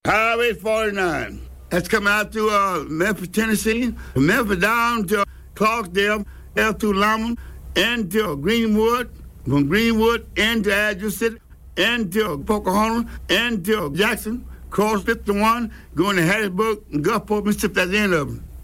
Highway 49. That's coming out through Memphis, Tennessee, from Memphis down to Clarksdale, out through Lamont, and to Greenwood, from Greenwood into Azure City, and to Pocahontas, and to Jackson, cross 51, going to Hattiesburg, and Gulfport, Mississippi. That's the end of them.